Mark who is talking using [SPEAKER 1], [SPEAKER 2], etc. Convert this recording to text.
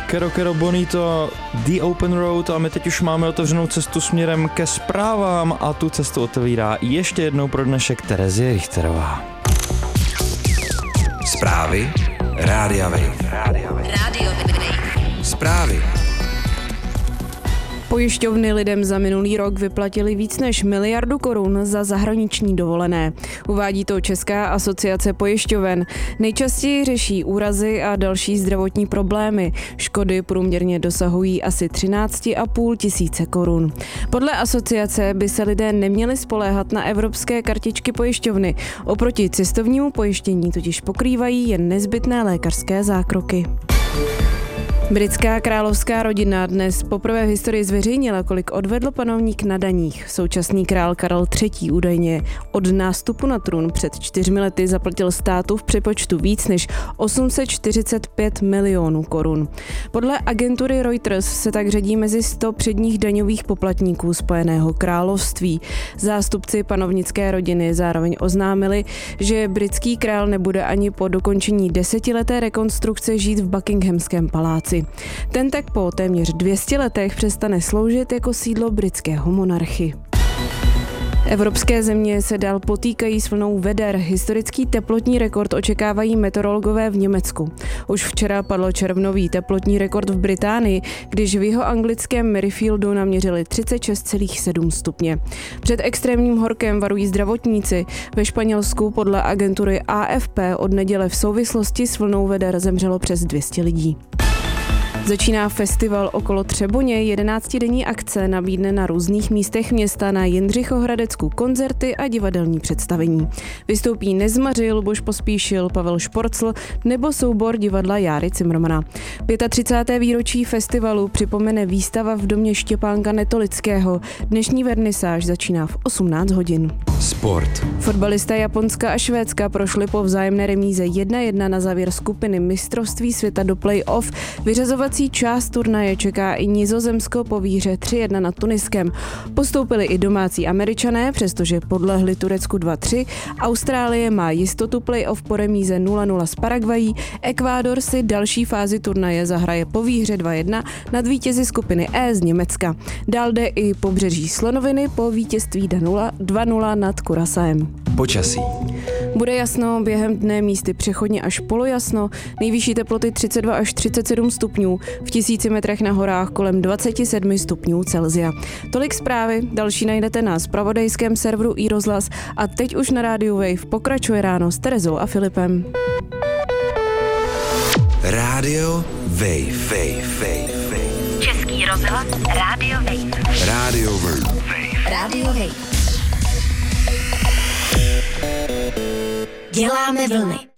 [SPEAKER 1] Kero Bonito, The Open Road a my teď už máme otevřenou cestu směrem ke zprávám a tu cestu otevírá ještě jednou pro dnešek Terezie Richterová.
[SPEAKER 2] Zprávy Rádia Wave. Zprávy.
[SPEAKER 3] Pojišťovny lidem za minulý rok vyplatili víc než 1 miliardu korun za zahraniční dovolené. Uvádí to Česká asociace pojišťoven. Nejčastěji řeší úrazy a další zdravotní problémy. Škody průměrně dosahují asi 13,5 tisíce korun. Podle asociace by se lidé neměli spoléhat na evropské kartičky pojišťovny. Oproti cestovnímu pojištění totiž pokrývají jen nezbytné lékařské zákroky. Britská královská rodina dnes poprvé v historii zveřejnila, kolik odvedl panovník na daních. Současný král Karel III. Údajně od nástupu na trůn před 4 lety zaplatil státu v přepočtu víc než 845 milionů korun. Podle agentury Reuters se tak řadí mezi 100 předních daňových poplatníků Spojeného království. Zástupci panovnické rodiny zároveň oznámili, že britský král nebude ani po dokončení 10leté rekonstrukce žít v Buckinghamském paláci. Ten tak po téměř 200 letech přestane sloužit jako sídlo britského monarchy. Evropské země se dál potýkají s vlnou veder. Historický teplotní rekord očekávají meteorologové v Německu. Už včera padl červnový teplotní rekord v Británii, když v jihoanglickém Merrifieldu naměřili 36,7 stupně. Před extrémním horkem varují zdravotníci. Ve Španělsku podle agentury AFP od neděle v souvislosti s vlnou veder zemřelo přes 200 lidí. Začíná festival okolo Třeboně, 11denní akce nabídne na různých místech města na Jindřichohradecku koncerty a divadelní představení. Vystoupí Nezmaři, Luboš Pospíšil, Pavel Šporcl nebo soubor divadla Járy Cimrmana. 35. výročí festivalu připomene výstava v domě Štěpánka Netolického. Dnešní vernisáž začíná v 18 hodin.
[SPEAKER 2] Sport.
[SPEAKER 3] Fotbalista Japonska a Švédska prošli po vzájemné remíze 1-1 na závěr skupiny mistrovství světa do play-off. Vyřazovací část turnaje čeká i Nizozemsko po výhře 3-1 nad Tuniskem. Postoupili i domácí Američané, přestože podlehli Turecku 2-3. Austrálie má jistotu play-off po remíze 0-0 s Paraguayí. Ekvádor si další fázi turnaje zahraje po výhře 2-1 nad vítězi skupiny E z Německa. Dál jde i pobřeží Slonoviny po vítězství 2-0 nad Curaçaem.
[SPEAKER 2] Počasí.
[SPEAKER 3] Bude jasno, během dne místy přechodně až polojasno, nejvyšší teploty 32 až 37 stupňů, v 1000 metrech na horách kolem 27 stupňů Celsia. Tolik zprávy, další najdete na zpravodajském serveru iRozhlas a teď už na rádiu Wave pokračuje ráno s Terezou a Filipem.
[SPEAKER 2] Rádio Wave.
[SPEAKER 4] Český rozhlas Rádio Wave.
[SPEAKER 2] Rádio Wave.
[SPEAKER 4] Rádio Wave. Děláme vlny.